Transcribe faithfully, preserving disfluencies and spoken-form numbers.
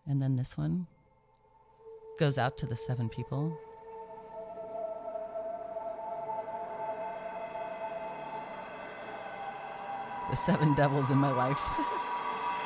And then this one goes out to the seven people. The seven devils in my life.